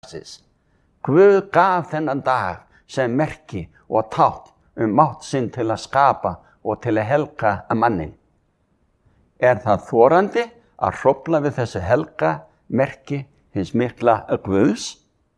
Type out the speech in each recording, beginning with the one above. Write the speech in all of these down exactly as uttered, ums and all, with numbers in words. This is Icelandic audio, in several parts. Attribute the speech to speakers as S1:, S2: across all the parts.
S1: Guð gaf þennan dag sem merki og tákn um mátt sinn til að skapa og til að helga mannin. Er það þorandi að hrófla við þessu helga merki hins mikla Guðs?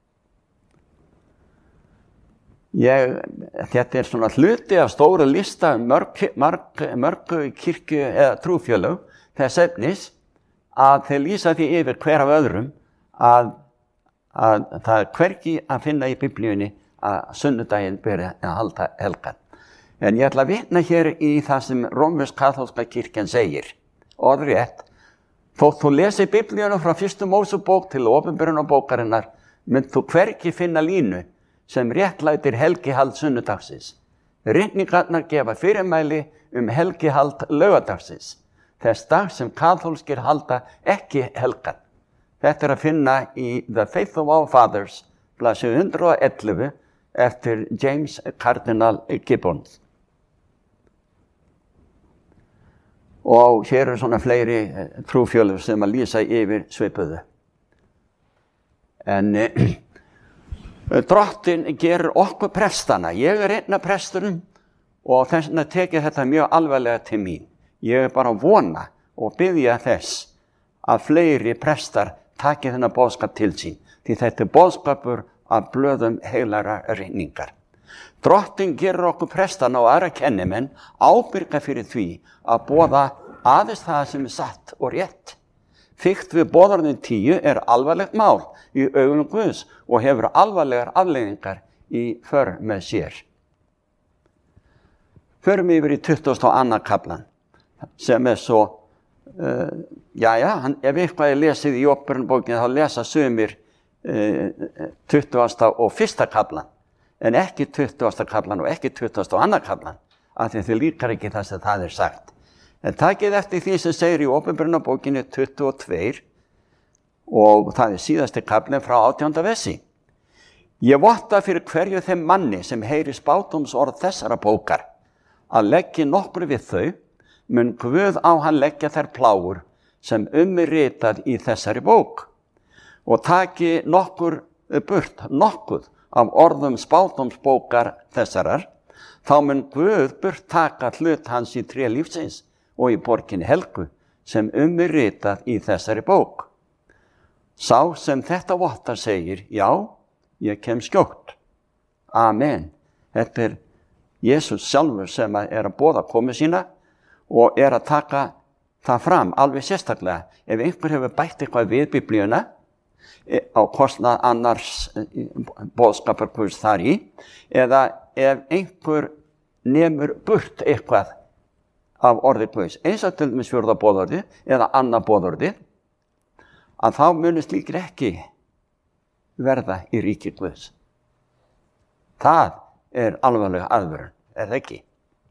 S1: Ég, þetta er svona hluti af stóra lista mörg, mörg, mörgu kirkju eða trúfjölög þess efnis að þeir lýsa því yfir hver af öðrum að, að það er hvergi að finna í Biblíunni að sunnudaginn beri að halda helgan. En ég ætla að vitna hér í það sem rómversk-kaþólska kirkjan segir. Orðrétt, þótt þú lesi Biblíuna frá fyrstu Mósebók til opinberunarbókarinnar, mynd þú hvergi finna línu sem réttlætir helgihald sunnudagsins. Ritningarnar gefa fyrirmæli um helgihald laugardagsins, þess dag sem kaþólskir halda ekki helgan. Þetta er að finna í The Faith of Our Fathers, blaðsíðu hundrað og ellefu, eftir James Cardinal Gibbons. Og hér eru svona fleiri trúfjölur sem að lýsa yfir svipuðu. En Drottinn gerir okkur prestana. Ég er einn af presturinn og þess vegna tekið þetta mjög alvarlega til mín. Ég er bara að vona og biðja þess að fleiri prestar taki þennan boðskap til sín, því þetta er boðskapur af blöðum heilagra ritningar. Drottinn gerir okkur prestana og aðra kennimenn ábyrga fyrir því að boða aðeins það sem er satt og rétt. Fikt við boðorðin tíu er alvarlegt mál í augum Guðs og hefur alvarlegar afleiðingar í för með sér. Förum yfir í tuttugasta og annan kaflan sem er svo, uh, jæja, hann, ef eitthvað er lesið í Jobbarnbókinni þá lesa sumir uh, tuttugasta og fyrsta kaflan en ekki tuttugasta kaflan og ekki tuttugasta og annan kaflan af því þau líkar ekki það sem það er sagt. En takið eftir því sem segir í Opinberunarbókinni tuttugu og tvö og það er síðasti kaflinn frá átjánda versi. Ég votta fyrir hverju þeim manni sem heyri spádómsorð þessara bókar að leggja nokkru við þau, mun Guð á hann leggja þær plágur sem um er ritað í þessari bók og taki nokkur burt nokkuð af orðum spádómsbókar þessarar, þá mun Guð burt taka hlut hans í tré lífsins og í borginni helgu sem um er ritað í þessari bók. Sá sem þetta vottar segir, já, ég kem skjótt. Amen. Þetta er Jesús sjálfur sem er að boða komu sína og er að taka það fram alveg sérstaklega. Ef einhver hefur bætt eitthvað við Biblíuna á kostnað annars boðskapar Guðs þar í, eða ef einhver nemur burt eitthvað af orði Guðs, eins og til dæmis fjórða boðorði eða annað boðorði, að þá muni slíkir ekki verða í ríki Guðs. Það er alvarleg aðvörun, er það ekki?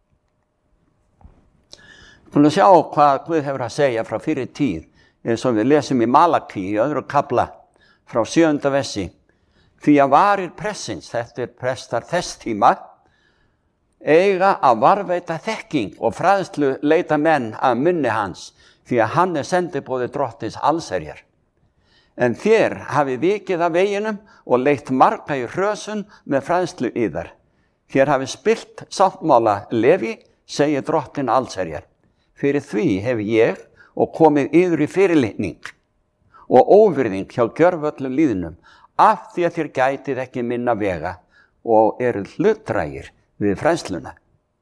S1: Við skulum sjá hvað Guð hefur að segja frá fyrri tíð, eins og við lesum í Malaki í öðru kafla frá sjöunda versi. Því að varir pressins, þetta er prestar þess tíma, eiga að varveita þekking og fræðslu leita menn að munni hans, því að hann er sendiboði drottins allsherjar. En þér hafi vikið af veginum og leitt marga í hrösun með fræðslu yðar. Þér hafi spilt sáttmála Leví, segir drottin allsherjar. Fyrir því hef ég og komið yður í fyrirlitning og óvirðing hjá gjörvöllum líðnum, af því að þér gætið ekki minna vega og eru hlutdrægir við fræðsluna.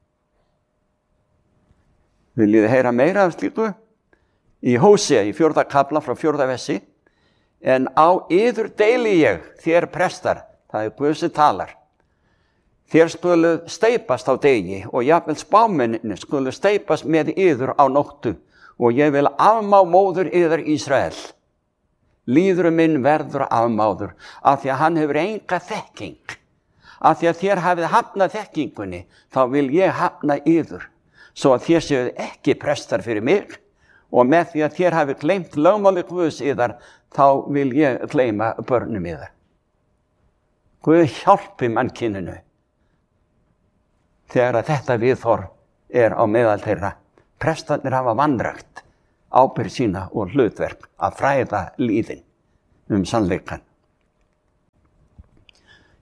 S1: Viljið þið heyra meira af slíku? Í Hósea í fjórða kafla frá fjórða versi. En á yður deili ég, þér prestar, það er Guð sem talar. Þér skulu steypast á degi og jafnvel spámennirnir skulu steypast með yður á nóttu og ég vil afmá móður yður Ísrael. Líðurum minn verður afmáður af því að hann hefur enga þekking. Af því að þér hafið hafnað þekkingunni, þá vil ég hafna yður, svo að þér séuð ekki prestar fyrir mig, og með því að þér hafið gleymt lögmáli Guðs yðar, þá vil ég gleyma börnum yðar. Guð hjálpi mannkyninu þegar að þetta viðhorf er á meðal þeirra. Prestarnir hafa vanrækt ábyrgð sína og hlutverk að fræða líðin um sannleikann.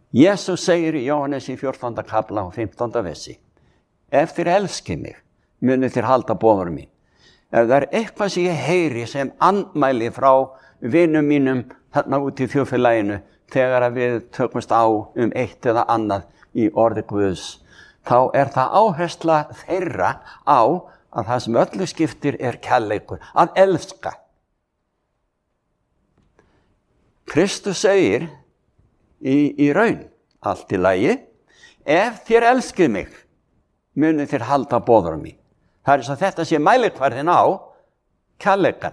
S1: Jesus segir í Jóhannes í fjórtánda kapla og fimmtánda versi: ef þér elskið mig, munið þér halda boðorð mín. Ef það er eitthvað sem ég heyri sem andmæli frá vinum mínum þarna út í þjóðfélaginu þegar að við tökumst á um eitt eða annað í orði Guðs, þá er það áhersla þeirra á að það sem öllu skiptir er kærleikur, að elska. Kristus segir í, í raun, allt í lagi, ef þér elskið mig, munið þér halda boðorð mín. Það er eins og þetta sé mælikvarðin á kærleikan.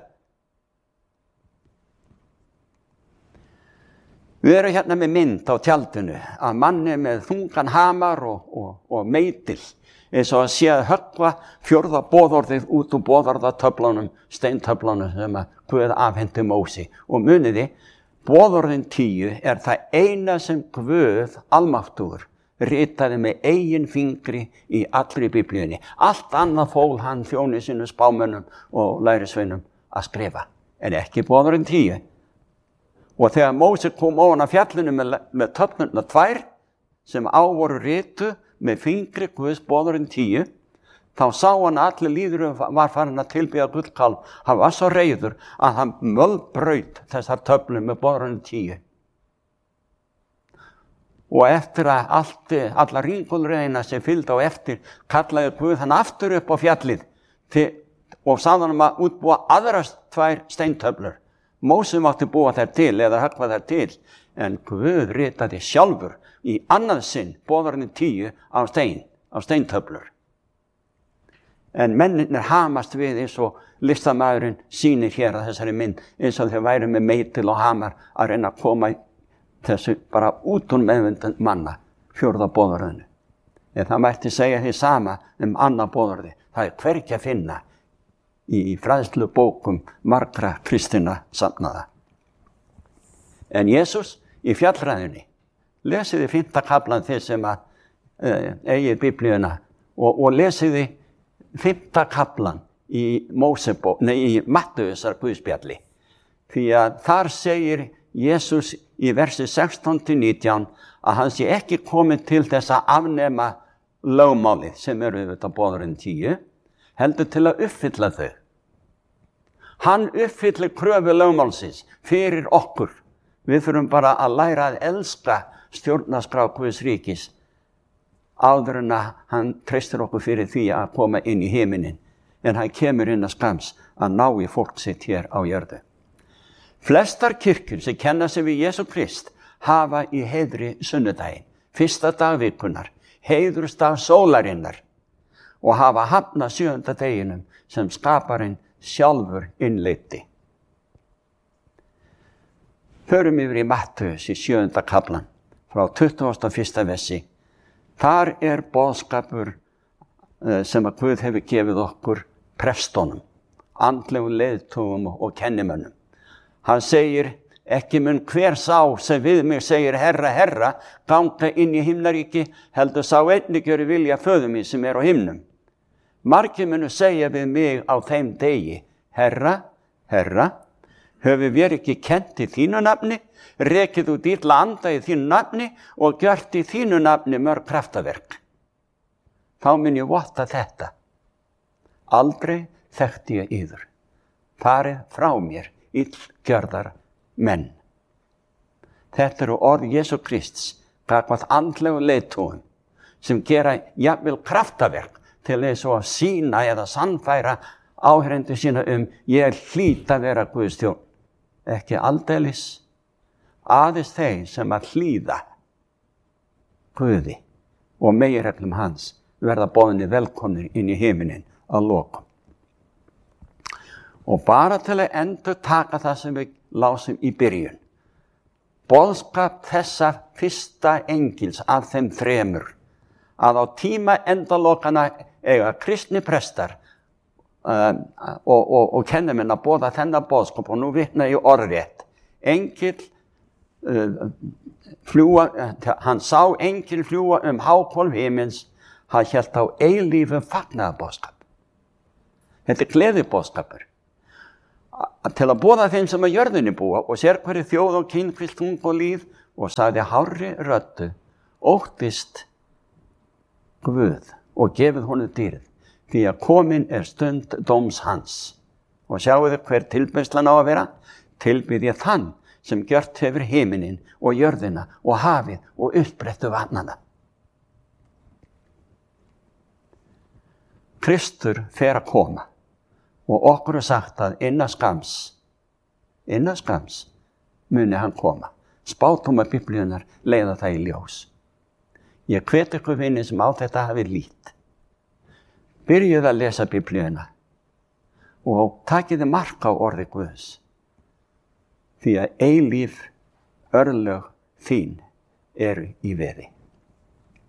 S1: Við erum hérna með mynd á tjaldinu að manni með þungan hamar og, og, og meitil, eins og að sé að höggva fjórða boðorðið út úr boðorðatöflunum, steintöflunum sem að Guð afhenti Mósi. Og muniði, boðorðin tíu er það eina sem Guð almáttugur ritaði með eigin fingri í allri Biblíunni. Allt annað fól hann þjóni sínum spámönnum og lærisveinum að skrifa, en ekki boðorðin tíu. Og þegar Mósi kom ofan af fjallinu með, með töflurnar tvær sem á voru ritu með fingri Guðs boðorðin tíu, þá sá hann að allir líður var farin að tilbiðja gullkálf. Hann var svo reiður að hann mölbraut þessar töflur með boðorðin tíu. Og eftir að allt, alla ringulreina sem fylgdi á eftir, kallaði Guð hann aftur upp á fjallið til, og sagði hann að útbúa aðrast tvær steintöflur. Mósi mátti búa þær til eða höggva þær til, en Guð ritaði sjálfur í annað sinn boðorðin tíu á stein, á steintöflur. En mennirnir hamast við eins og listamaðurinn sýnir hér að þessari mynd, eins og þeir væru með meitil og hamar að reyna að koma þessu bara út úr meðvindun manna, fjórða boðorðinu. En það mætti segja því sama um annað boðorði. Það er hvergi að finna í fræðslubókum margra kristinna safnaða. En Jesús í fjallræðunni, lesiði fimmta kaplan þeir sem að uh, eigið Biblíuna og, og lesiði fimmta kaplan í Mósebók, nei í Mattheusar Guðspjalli. Því að þar segir Jesús í versi sextán til nítján að hann sé ekki komið til þess að afnema lögmálið sem eru auðvitað boðorðin tíu, heldur til að uppfylla þau. Hann uppfyllir kröfu lögmálsins fyrir okkur. Við þurfum bara að læra að elska stjórnarskrá Guðs ríkis áður en að hann treystir okkur fyrir því að koma inn í himinin. En hann kemur inn að skams að ná í fólk sitt hér á jörðu. Flestar kirkjur sem kenna sig við Jesú Krist hafa í heiðri sunnudaginn, fyrsta dag vikunnar, heiðursdag sólarinnar og hafa hafnað sjöunda deginum sem skaparinn sjálfur innleiddi. Förum yfir í Mattheus í sjöunda kaplan frá tuttugasta og fyrsta versi. Þar er boðskapur sem að Guð hefur gefið okkur prestónum, andlegum leiðtogum og kennimönnum. Hann segir, ekki mun hver sá sem við mig segir herra, herra, ganga inn í himnaríki, heldur sá einnig gjöri vilja föður mín sem er á himnum. Margir munu segja við mig á þeim degi, herra, herra, höfum við ekki kennt í þínu nafni, rekið út illa anda í þínu nafni og gjört í þínu nafni mörg kraftaverk. Þá mun ég votta þetta. Aldrei þekkti ég yður. Farið frá mér, illgjörðar menn. Þetta eru orð Jesú Krists, gagnvart andlegu leiðtogum, sem gera jafnvel kraftaverk til þess að sýna eða sannfæra áheyrendur sína um ég hlýt að vera Guðs þjónn. Ekki aldeilis, aðeins þeir sem að hlýða Guði og meginreglum hans verða boðnir velkomnir inn í himinin að lokum. Og bara til að endur taka það sem við lásum í byrjun. Boðskap þessa fyrsta engils af þeim þremur, að á tíma endalokana eiga kristni prestar um, og, og, og kennumenn að boða þennan boðskap, og nú vitna ég orðrétt. Engil uh, fljúa, hann sá engil fljúa um hákólf himins, hann hélt á eilífum fagnaðarboðskap. Þetta er gleðiboðskapur. Til að boða þeim sem að jörðinni búa og sér hverju þjóð og kyn, kvilt, tung og líð og sagði hárri röddu, óttist Guð og gefið honum dýrið, því að komin er stund dóms hans. Og sjáu þið hver tilbeiðslan á að vera? Tilbið ég þann sem gjört hefur himinin og jörðina og hafið og uppbrettu vatnana. Kristur fer að koma og okkur er sagt að innan skams, innan skams muni hann koma. Spádómar Biblíunnar leiða það í ljós. Ég hvet ykkur vinni sem á þetta hafi lít. Byrjuð að lesa Biblíuna og takiði mark á orði Guðs. Því að eilíf örlög þín eru í veði.